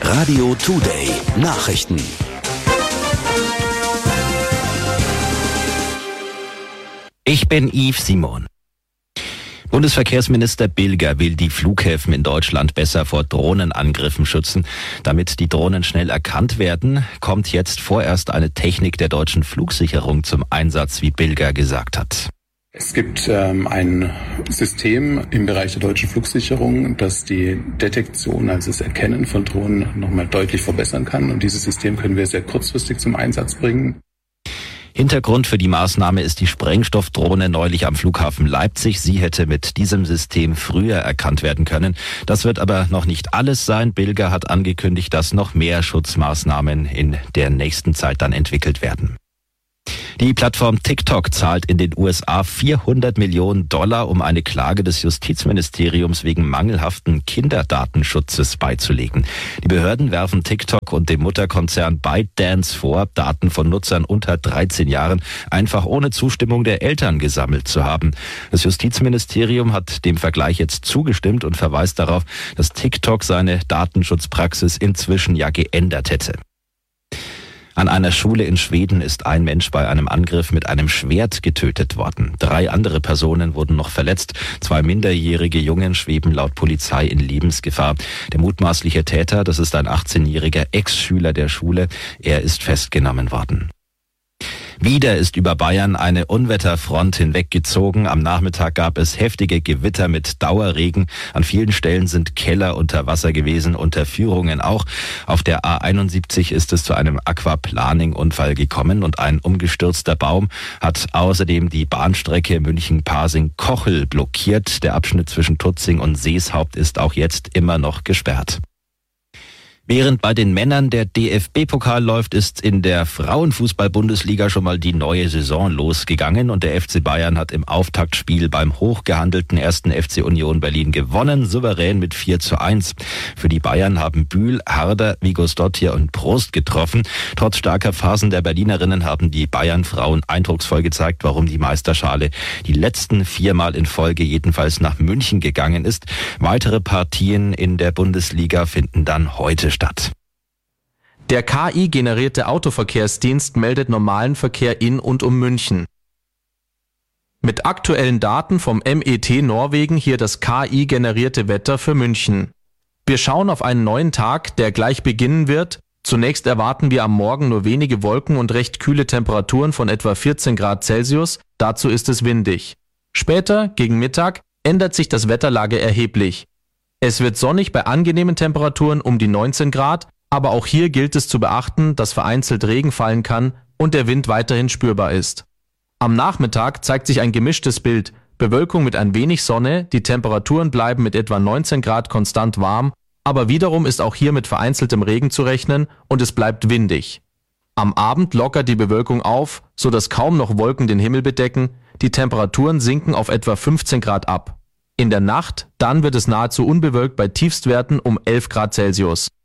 Radio Today Nachrichten. Ich bin Yves Simon. Bundesverkehrsminister Bilger will die Flughäfen in Deutschland besser vor Drohnenangriffen schützen. Damit die Drohnen schnell erkannt werden, kommt jetzt vorerst eine Technik der deutschen Flugsicherung zum Einsatz, wie Bilger gesagt hat. Es gibt ein System im Bereich der deutschen Flugsicherung, das die Detektion, also das Erkennen von Drohnen, nochmal deutlich verbessern kann. Und dieses System können wir sehr kurzfristig zum Einsatz bringen. Hintergrund für die Maßnahme ist die Sprengstoffdrohne neulich am Flughafen Leipzig. Sie hätte mit diesem System früher erkannt werden können. Das wird aber noch nicht alles sein. Bilger hat angekündigt, dass noch mehr Schutzmaßnahmen in der nächsten Zeit dann entwickelt werden. Die Plattform TikTok zahlt in den USA $400 Millionen, um eine Klage des Justizministeriums wegen mangelhaften Kinderdatenschutzes beizulegen. Die Behörden werfen TikTok und dem Mutterkonzern ByteDance vor, Daten von Nutzern unter 13 Jahren einfach ohne Zustimmung der Eltern gesammelt zu haben. Das Justizministerium hat dem Vergleich jetzt zugestimmt und verweist darauf, dass TikTok seine Datenschutzpraxis inzwischen ja geändert hätte. An einer Schule in Schweden ist ein Mensch bei einem Angriff mit einem Schwert getötet worden. 3 andere Personen wurden noch verletzt. 2 minderjährige Jungen schweben laut Polizei in Lebensgefahr. Der mutmaßliche Täter, das ist ein 18-jähriger Ex-Schüler der Schule. Er ist festgenommen worden. Wieder ist über Bayern eine Unwetterfront hinweggezogen. Am Nachmittag gab es heftige Gewitter mit Dauerregen. An vielen Stellen sind Keller unter Wasser gewesen, Unterführungen auch. Auf der A71 ist es zu einem Aquaplaning-Unfall gekommen und ein umgestürzter Baum hat außerdem die Bahnstrecke München-Pasing-Kochel blockiert. Der Abschnitt zwischen Tutzing und Seeshaupt ist auch jetzt immer noch gesperrt. Während bei den Männern der DFB-Pokal läuft, ist in der Frauenfußball-Bundesliga schon mal die neue Saison losgegangen und der FC Bayern hat im Auftaktspiel beim hochgehandelten 1. FC Union Berlin gewonnen, souverän mit 4:1. Für die Bayern haben Bühl, Harder, Vigosdottir und Prost getroffen. Trotz starker Phasen der Berlinerinnen haben die Bayern-Frauen eindrucksvoll gezeigt, warum die Meisterschale die letzten 4 Mal in Folge jedenfalls nach München gegangen ist. Weitere Partien in der Bundesliga finden dann heute statt. Der KI-generierte Autoverkehrsdienst meldet normalen Verkehr in und um München. Mit aktuellen Daten vom MET Norwegen hier das KI-generierte Wetter für München. Wir schauen auf einen neuen Tag, der gleich beginnen wird. Zunächst erwarten wir am Morgen nur wenige Wolken und recht kühle Temperaturen von etwa 14 Grad Celsius. Dazu ist es windig. Später, gegen Mittag, ändert sich das Wetterlage erheblich. Es wird sonnig bei angenehmen Temperaturen um die 19 Grad, aber auch hier gilt es zu beachten, dass vereinzelt Regen fallen kann und der Wind weiterhin spürbar ist. Am Nachmittag zeigt sich ein gemischtes Bild, Bewölkung mit ein wenig Sonne, die Temperaturen bleiben mit etwa 19 Grad konstant warm, aber wiederum ist auch hier mit vereinzeltem Regen zu rechnen und es bleibt windig. Am Abend lockert die Bewölkung auf, sodass kaum noch Wolken den Himmel bedecken, die Temperaturen sinken auf etwa 15 Grad ab. In der Nacht, dann wird es nahezu unbewölkt bei Tiefstwerten um 11 Grad Celsius.